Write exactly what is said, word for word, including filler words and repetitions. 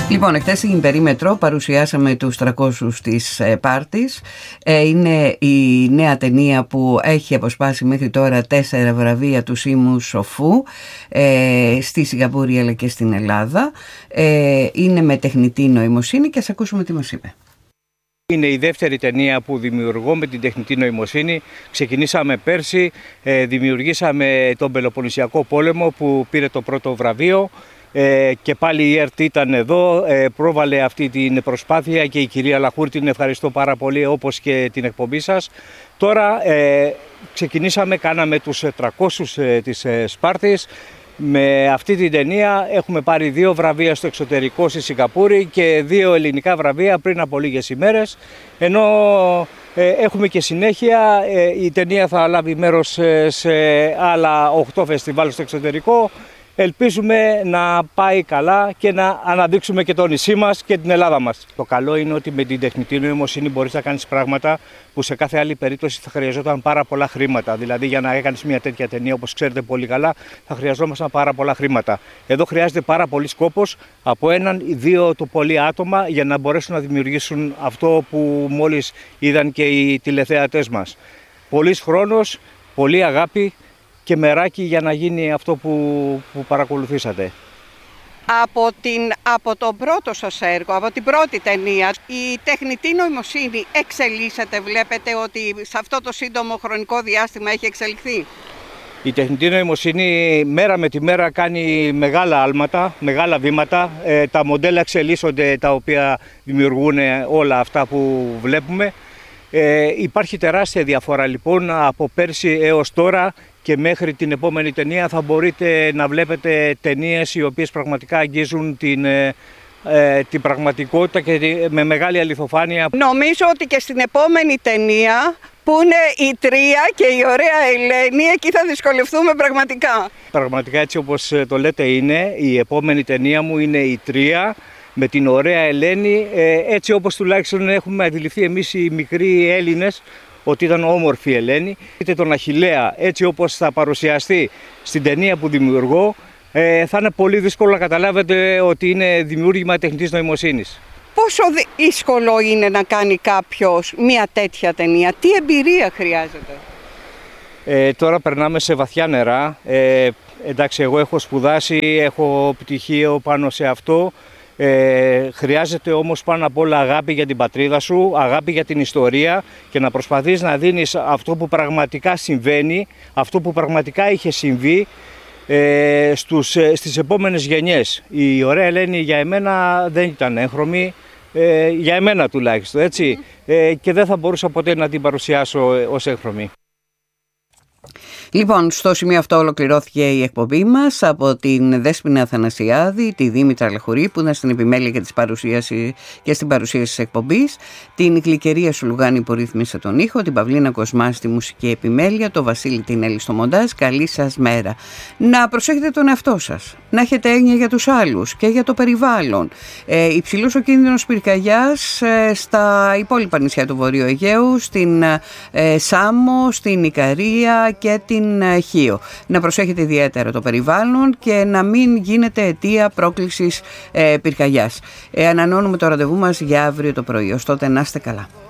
Λοιπόν, εχθές στην Περίμετρο παρουσιάσαμε τους τριακόσιους της ε, Πάρτης. Ε, είναι η νέα ταινία που έχει αποσπάσει μέχρι τώρα τέσσερα βραβεία του Σίμου Σοφού ε, στη Σιγκαπούρη αλλά και στην Ελλάδα. Ε, είναι με τεχνητή νοημοσύνη και ας ακούσουμε τι μας είπε. Είναι η δεύτερη ταινία που δημιουργώ με την τεχνητή νοημοσύνη. Ξεκινήσαμε πέρσι, ε, δημιουργήσαμε τον Πελοποννησιακό πόλεμο που πήρε το πρώτο βραβείο. Ε, και πάλι η ΕΡΤ ήταν εδώ, ε, πρόβαλε αυτή την προσπάθεια και η κυρία Λαχούρ την ευχαριστώ πάρα πολύ, όπως και την εκπομπή σας. Τώρα ε, ξεκινήσαμε, κάναμε τους τριακόσιους ε, της ε, Σπάρτης. Με αυτή την ταινία έχουμε πάρει δύο βραβεία στο εξωτερικό στη Σιγκαπούρη και δύο ελληνικά βραβεία πριν από λίγες ημέρες. Ενώ ε, έχουμε και συνέχεια, ε, η ταινία θα λάβει μέρος ε, σε άλλα οκτώ φεστιβάλ στο εξωτερικό. Ελπίζουμε να πάει καλά και να αναδείξουμε και το νησί μας και την Ελλάδα μας. Το καλό είναι ότι με την τεχνητή νοημοσύνη μπορείς να κάνεις πράγματα που σε κάθε άλλη περίπτωση θα χρειαζόταν πάρα πολλά χρήματα. Δηλαδή, για να έκανες μια τέτοια ταινία, όπως ξέρετε πολύ καλά, θα χρειαζόμασταν πάρα πολλά χρήματα. Εδώ χρειάζεται πάρα πολύ κόπος από έναν ή δύο το πολύ άτομα για να μπορέσουν να δημιουργήσουν αυτό που μόλις είδαν και οι τηλεθεατές μας. Πολύς χρόνος, πολλή αγάπη και μεράκι για να γίνει αυτό που, που παρακολουθήσατε. Από, την, από το πρώτο σας έργο, από την πρώτη ταινία, η τεχνητή νοημοσύνη εξελίσσεται, βλέπετε ότι σε αυτό το σύντομο χρονικό διάστημα έχει εξελιχθεί. Η τεχνητή νοημοσύνη μέρα με τη μέρα κάνει μεγάλα άλματα, μεγάλα βήματα. Ε, τα μοντέλα εξελίσσονται, τα οποία δημιουργούν όλα αυτά που βλέπουμε. Ε, υπάρχει τεράστια διαφορά λοιπόν από πέρσι έως τώρα. Και μέχρι την επόμενη ταινία θα μπορείτε να βλέπετε ταινίες οι οποίες πραγματικά αγγίζουν την, ε, την πραγματικότητα και με μεγάλη αληθοφάνεια. Νομίζω ότι και στην επόμενη ταινία που είναι η Τρία και η ωραία Ελένη, εκεί θα δυσκολευτούμε πραγματικά. Πραγματικά έτσι όπως το λέτε είναι, η επόμενη ταινία μου είναι η Τρία με την ωραία Ελένη, ε, έτσι όπως τουλάχιστον έχουμε αντιληφθεί εμείς οι μικροί Έλληνες ότι ήταν όμορφη η Ελένη. Είτε τον Αχιλλέα έτσι όπως θα παρουσιαστεί στην ταινία που δημιουργώ, ε, θα είναι πολύ δύσκολο να καταλάβετε ότι είναι δημιούργημα τεχνητής νοημοσύνης. Πόσο δύσκολο είναι να κάνει κάποιος μια τέτοια ταινία, τι εμπειρία χρειάζεται? Ε, τώρα περνάμε σε βαθιά νερά. Ε, εντάξει, εγώ έχω σπουδάσει, έχω πτυχίο πάνω σε αυτό. Ε, χρειάζεται όμως πάνω απ' όλα αγάπη για την πατρίδα σου, αγάπη για την ιστορία και να προσπαθείς να δίνεις αυτό που πραγματικά συμβαίνει, αυτό που πραγματικά είχε συμβεί ε, στους, ε, στις επόμενες γενιές. Η ωραία Ελένη για εμένα δεν ήταν έγχρωμη, ε, για εμένα τουλάχιστον, έτσι, ε, και δεν θα μπορούσα ποτέ να την παρουσιάσω ως έγχρωμη. Λοιπόν, στο σημείο αυτό ολοκληρώθηκε η εκπομπή μας από την Δέσποινα Αθανασιάδη, τη Δήμητρα Λαχουρή που ήταν στην επιμέλεια και, της παρουσίαση, και στην παρουσίαση της εκπομπής, την Γλυκερία Σουλουγάνη που ρύθμισε τον ήχο, την Παυλίνα Κοσμά στη μουσική επιμέλεια, το Βασίλη Τινέλη στο μοντάζ. Καλή σας μέρα. Να προσέχετε τον εαυτό σας, να έχετε έννοια για τους άλλους και για το περιβάλλον. Ε, υψηλός ο κίνδυνος πυρκαγιάς ε, στα υπόλοιπα νησιά του Βορείου Αιγαίου, στην ε, Σάμο, στην Ικαρία και την Χίο. Να προσέχετε ιδιαίτερα το περιβάλλον και να μην γίνετε αιτία πρόκλησης ε, πυρκαγιάς. Ε, ανανεώνουμε το ραντεβού μας για αύριο το πρωί. Ως τότε να είστε καλά.